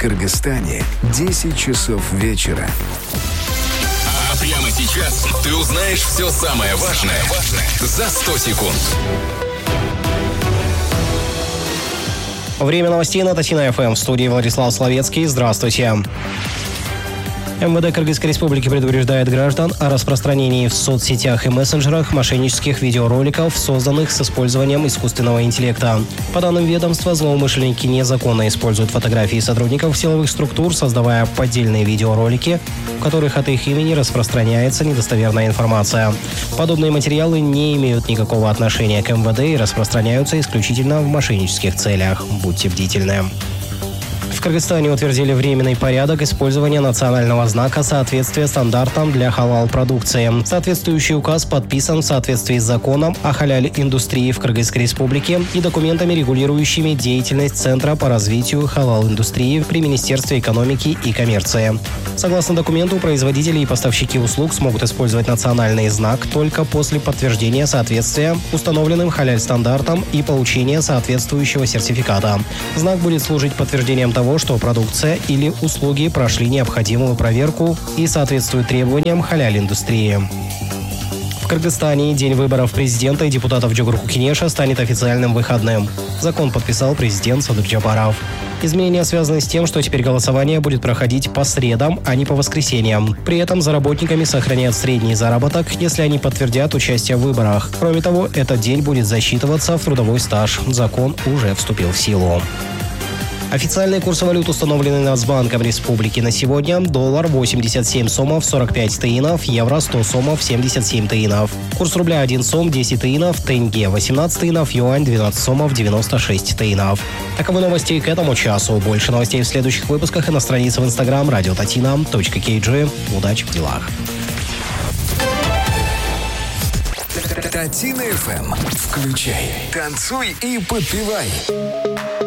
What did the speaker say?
Кыргызстане 10 часов вечера. А прямо сейчас ты узнаешь все самое важное за 100 секунд. Время новостей на Татина ФМ. В студии Владислав Словецкий. Здравствуйте. МВД Кыргызской Республики предупреждает граждан о распространении в соцсетях и мессенджерах мошеннических видеороликов, созданных с использованием искусственного интеллекта. По данным ведомства, злоумышленники незаконно используют фотографии сотрудников силовых структур, создавая поддельные видеоролики, в которых от их имени распространяется недостоверная информация. Подобные материалы не имеют никакого отношения к МВД и распространяются исключительно в мошеннических целях. Будьте бдительны. В Кыргызстане утвердили временный порядок использования национального знака соответствия стандартам для халал-продукции. Соответствующий указ подписан в соответствии с законом о халяль-индустрии в Кыргызской Республике и документами, регулирующими деятельность Центра по развитию халал-индустрии при Министерстве экономики и коммерции. Согласно документу, производители и поставщики услуг смогут использовать национальный знак только после подтверждения соответствия установленным халяль-стандартам и получения соответствующего сертификата. Знак будет служить подтверждением того, что продукция или услуги прошли необходимую проверку и соответствуют требованиям халяль-индустрии. В Кыргызстане день выборов президента и депутатов Джугурку-Кенеша станет официальным выходным. Закон подписал президент Садыр Джапаров. Изменения связаны с тем, что теперь голосование будет проходить по средам, а не по воскресеньям. При этом за работниками сохранят средний заработок, если они подтвердят участие в выборах. Кроме того, этот день будет засчитываться в трудовой стаж. Закон уже вступил в силу. Официальные курсы валют установлены Нацбанком Республики на сегодня. Доллар 87 сомов 45 тыинов, евро 100 сомов 77 тыинов. Курс рубля 1 сом 10 тыинов, тенге 18 тыинов, юань 12 сомов 96 тыинов. Таковы новости к этому часу. Больше новостей в следующих выпусках и на странице в Instagram radiotatina.kg. Удачи в делах. Татина ФМ. Включай, танцуй и подпевай.